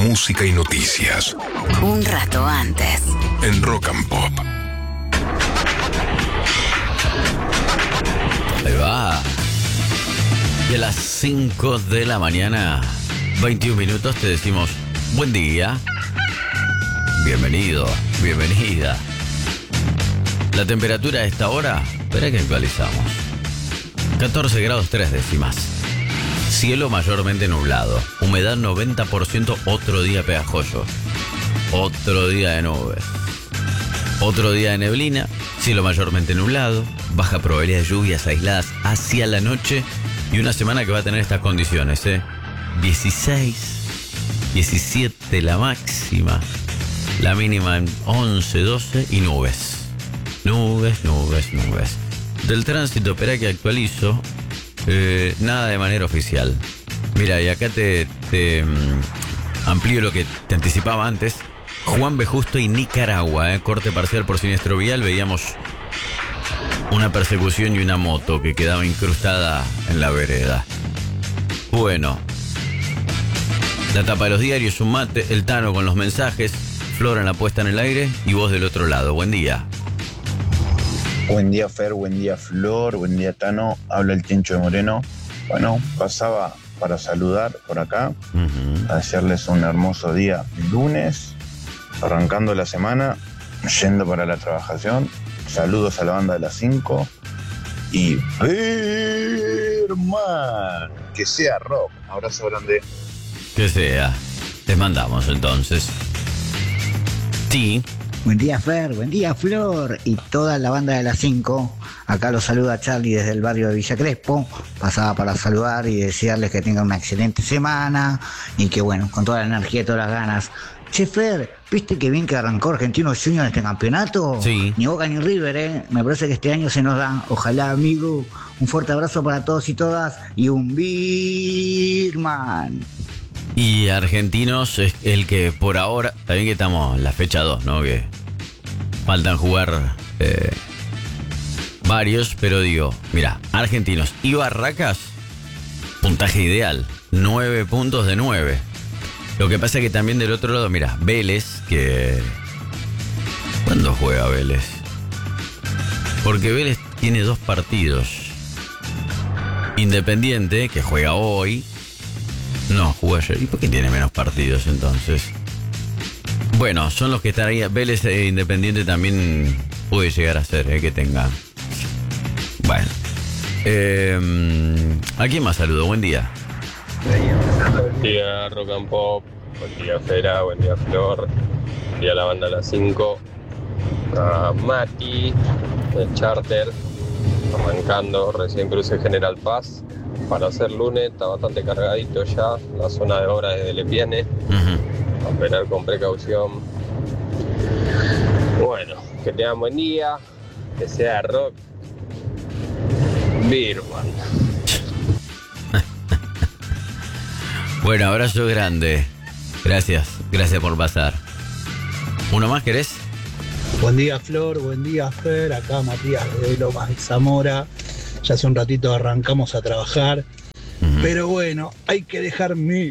música y noticias. Un rato antes. En Rock and Pop. Ahí va. Y a las 5 de la mañana, 21 minutos, te decimos buen día. Bienvenido, bienvenida. La temperatura a esta hora, espera que actualizamos. 14 grados 3 décimas. Cielo mayormente nublado. Humedad 90%, otro día pegajoso. Otro día de nubes. Otro día de neblina. Cielo mayormente nublado. Baja probabilidad de lluvias aisladas hacia la noche. Y una semana que va a tener estas condiciones, 16, 17 la máxima. La mínima en 11, 12 y nubes. Nubes. Del tránsito, espera que actualizo. Nada de manera oficial. Mira, y acá te amplío lo que te anticipaba antes. Juan B. Justo y Nicaragua, corte parcial por siniestro vial. Veíamos una persecución y una moto que quedaba incrustada en la vereda. Bueno, la tapa de los diarios, un mate, el Tano con los mensajes, Flora en la puesta en el aire y vos del otro lado. Buen día. Buen día, Fer, buen día, Flor, buen día, Tano. Habla el Tincho de Moreno. Bueno, pasaba para saludar por acá, a desearles un hermoso día lunes, arrancando la semana, yendo para la trabajación. Saludos a la banda de las 5 y Birman, que sea rock. Abrazo grande. Que sea. Les mandamos entonces. Sí. Buen día, Fer, buen día, Flor y toda la banda de las 5. Acá los saluda Charlie desde el barrio de Villa Crespo. Pasaba para saludar y desearles que tengan una excelente semana y que, bueno, con toda la energía y todas las ganas. Che, Fer, ¿viste que bien que arrancó Argentinos Juniors en este campeonato? Sí. Ni Boca ni River, Me parece que este año se nos da. Ojalá, amigo. Un fuerte abrazo para todos y todas y un Birman. Y Argentinos es el que por ahora, también que estamos en la fecha 2, ¿no? Que faltan jugar varios, pero digo, mira, Argentinos y Barracas, puntaje ideal, 9 puntos de 9. Lo que pasa es que también del otro lado, mira, Vélez, que... ¿Cuándo juega Vélez? Porque Vélez tiene 2 partidos. Independiente, que juega hoy. No, jugó ayer. ¿Y por qué tiene menos partidos entonces? Bueno, son los que están ahí. Vélez e Independiente también puede llegar a ser, que tenga. Bueno. ¿A quién más saludo? Buen día. Buen día, Rock and Pop. Buen día, Fera. Buen día, Flor. Buen día, la banda a las 5. A Mati, el charter. Arrancando, recién crucé General Paz. Para hacer lunes está bastante cargadito ya, la zona de obra desde Lepiane. A operar con precaución. Bueno, que tengan buen día, que sea rock. Birman. Bueno, abrazo grande. Gracias por pasar. ¿Uno más querés? Buen día, Flor, buen día, Fer. Acá Matías de Lomas de Zamora. Ya hace un ratito arrancamos a trabajar. Pero bueno, hay que dejar mi...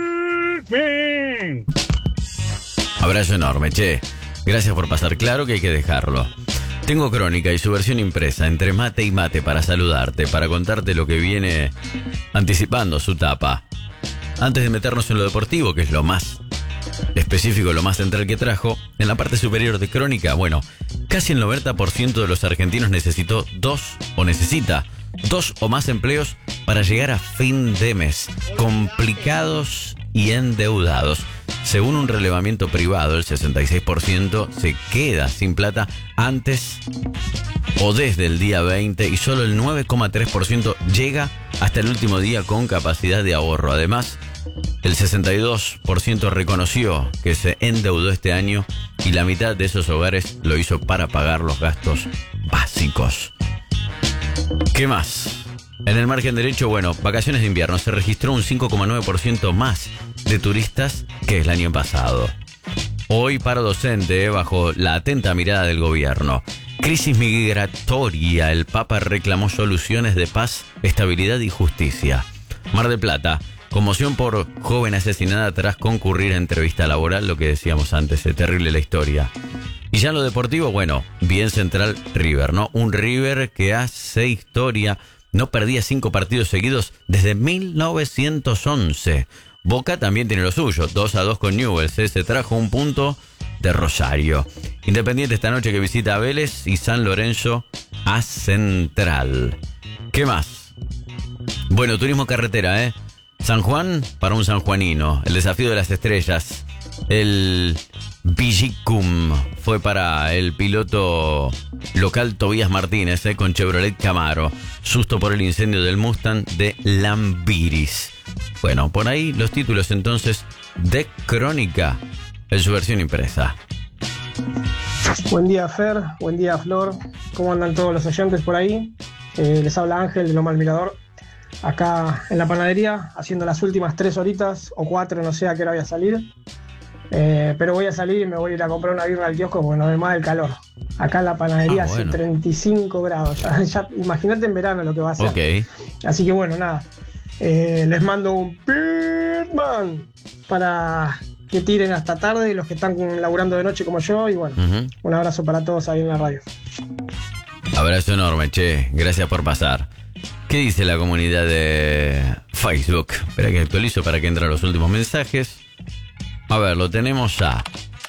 Abrazo enorme, che. Gracias por pasar. Claro que hay que dejarlo. Tengo Crónica y su versión impresa entre mate y mate para saludarte, para contarte lo que viene anticipando su tapa. Antes de meternos en lo deportivo, que es lo más específico, lo más central que trajo, en la parte superior de Crónica, bueno, casi el 90% de los argentinos necesita 2 o más empleos para llegar a fin de mes, complicados y endeudados. Según un relevamiento privado, el 66% se queda sin plata antes o desde el día 20 y solo el 9,3% llega hasta el último día con capacidad de ahorro. Además, el 62% reconoció que se endeudó este año y la mitad de esos hogares lo hizo para pagar los gastos básicos. ¿Qué más? En el margen derecho, bueno, vacaciones de invierno. Se registró un 5,9% más de turistas que el año pasado. Hoy paro docente bajo la atenta mirada del gobierno. Crisis migratoria. El Papa reclamó soluciones de paz, estabilidad y justicia. Mar del Plata. Conmoción por joven asesinada tras concurrir a entrevista laboral, lo que decíamos antes, es terrible la historia. Y ya en lo deportivo, bueno, bien Central River, ¿no? Un River que hace historia, no perdía 5 partidos seguidos desde 1911. Boca también tiene lo suyo, 2-2 con Newell's, se trajo un punto de Rosario. Independiente esta noche que visita a Vélez y San Lorenzo a Central. ¿Qué más? Bueno, turismo carretera, San Juan para un sanjuanino. El desafío de las estrellas. El Vigicum fue para el piloto local Tobías Martínez, con Chevrolet Camaro. Susto por el incendio del Mustang de Lambiris. Bueno, por ahí los títulos entonces de Crónica en su versión impresa. Buen día, Fer. Buen día, Flor. ¿Cómo andan todos los oyentes por ahí? Les habla Ángel de Loma del Mirador. Acá en la panadería, haciendo las últimas 3 horitas o 4, no sé a qué hora voy a salir. Pero voy a salir y me voy a ir a comprar una birra al kiosco porque no ve más el calor. Acá en la panadería hace 35 grados. Ya imagínate en verano lo que va a ser. Okay. Así que bueno, nada. Les mando un Pitman para que tiren hasta tarde los que están laburando de noche como yo. Y bueno, un abrazo para todos ahí en la radio. Abrazo enorme, che. Gracias por pasar. ¿Qué dice la comunidad de Facebook? Espera que actualizo para que entren los últimos mensajes. A ver, lo tenemos a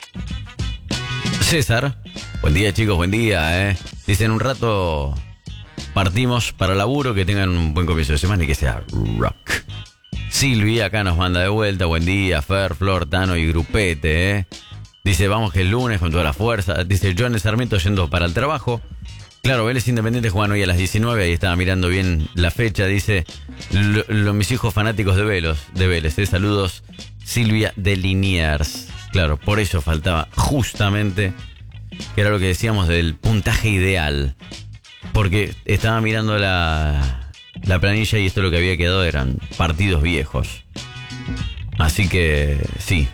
César. Buen día, chicos, buen día, Dicen un rato partimos para laburo, que tengan un buen comienzo de semana y que sea rock. Silvia acá nos manda de vuelta. Buen día, Fer, Flor, Tano y Grupete, Dice, vamos que el lunes con toda la fuerza. Dice, Joan Sarmiento yendo para el trabajo. Claro, Vélez Independiente juegan hoy a las 19, ahí estaba mirando bien la fecha. Dice, mis hijos fanáticos de Vélez, Saludos, Silvia de Liniers. Claro, por eso faltaba justamente, que era lo que decíamos del puntaje ideal. Porque estaba mirando la planilla y esto lo que había quedado eran partidos viejos. Así que sí,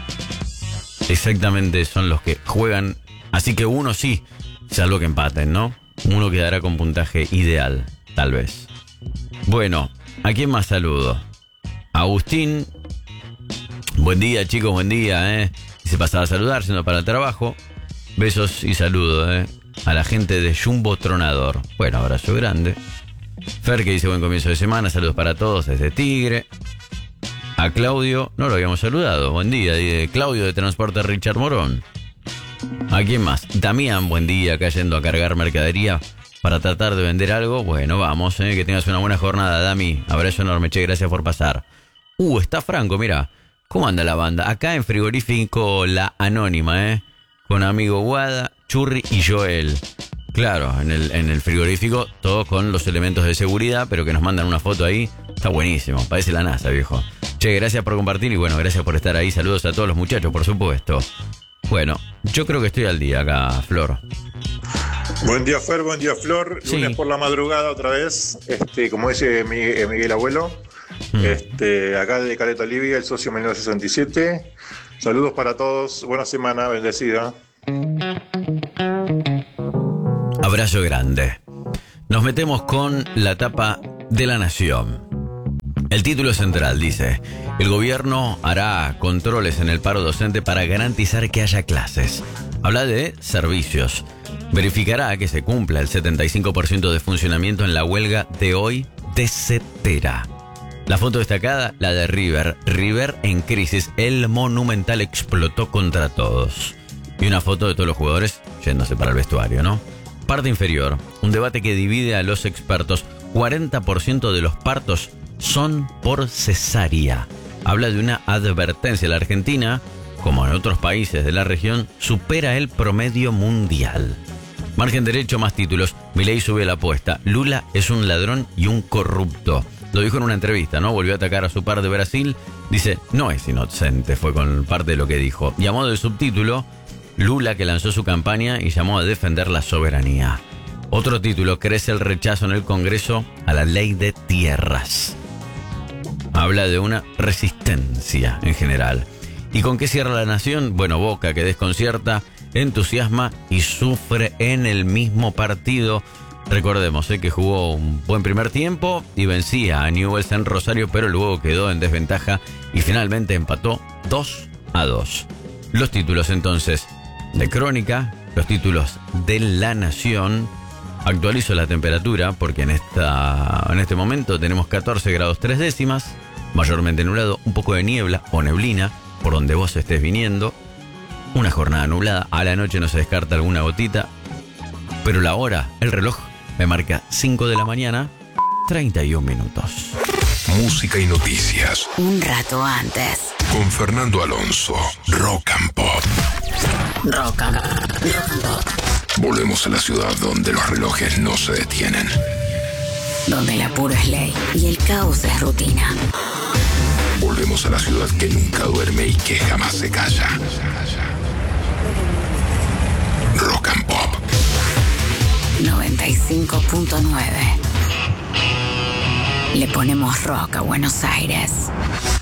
exactamente son los que juegan. Así que uno sí, salvo que empaten, ¿no? Uno quedará con puntaje ideal, tal vez. Bueno, ¿a quién más saludo? Agustín. Buen día, chicos, buen día, Se pasaba a saludar, siendo para el trabajo. Besos y saludos, a la gente de Jumbo Tronador. Bueno, abrazo grande. Fer, que dice buen comienzo de semana. Saludos para todos desde Tigre. A Claudio, no lo habíamos saludado. Buen día, dice Claudio de Transporte Richard Morón. ¿A quién más? Damián, buen día, acá yendo a cargar mercadería para tratar de vender algo. Bueno, vamos, que tengas una buena jornada, Dami. Abrazo enorme, che, gracias por pasar. Está Franco, mira. ¿Cómo anda la banda? Acá en Frigorífico La Anónima, con amigo Guada, Churri y Joel. Claro, en el frigorífico, todos con los elementos de seguridad, pero que nos mandan una foto ahí. Está buenísimo, parece la NASA, viejo. Che, gracias por compartir y bueno, gracias por estar ahí. Saludos a todos los muchachos, por supuesto. Bueno, yo creo que estoy al día acá, Flor. Buen día, Fer, buen día, Flor. Sí. Lunes por la madrugada otra vez, como dice Miguel Abuelo. Acá de Caleta Olivia, el socio 1967. Saludos para todos, buena semana, bendecida. Abrazo grande. Nos metemos con la tapa de La Nación. El título central dice: el gobierno hará controles en el paro docente para garantizar que haya clases. Habla de servicios. Verificará que se cumpla el 75% de funcionamiento en la huelga de hoy de Cetera. La foto destacada, la de River. River en crisis. El Monumental explotó contra todos. Y una foto de todos los jugadores yéndose para el vestuario, ¿no? Parte inferior. Un debate que divide a los expertos. 40% de los partos son por cesárea. Habla de una advertencia. La Argentina, como en otros países de la región, supera el promedio mundial. Margen derecho, más títulos. Milei sube la apuesta. Lula es un ladrón y un corrupto. Lo dijo en una entrevista, ¿no? Volvió a atacar a su par de Brasil. Dice, no es inocente, fue con parte de lo que dijo. Y a modo de subtítulo, Lula que lanzó su campaña y llamó a defender la soberanía. Otro título, crece el rechazo en el Congreso a la ley de tierras. Habla de una resistencia en general. ¿Y con qué cierra La Nación? Bueno, Boca que desconcierta, entusiasma y sufre en el mismo partido. Recordemos que jugó un buen primer tiempo y vencía a Newell's en Rosario, pero luego quedó en desventaja y finalmente empató 2-2. Los títulos entonces de Crónica, los títulos de La Nación. Actualizo la temperatura porque en este momento tenemos 14 grados 3 décimas, mayormente nublado, un poco de niebla o neblina por donde vos estés viniendo. Una jornada nublada, a la noche no se descarta alguna gotita, pero la hora, el reloj, me marca 5 de la mañana, 31 minutos. Música y noticias. Un rato antes. Con Fernando Alonso. Rock and Pop. Rock and Pop. Volvemos a la ciudad donde los relojes no se detienen. Donde el apuro es ley y el caos es rutina. Volvemos a la ciudad que nunca duerme y que jamás se calla. Rock and Pop 95.9. Le ponemos rock a Buenos Aires.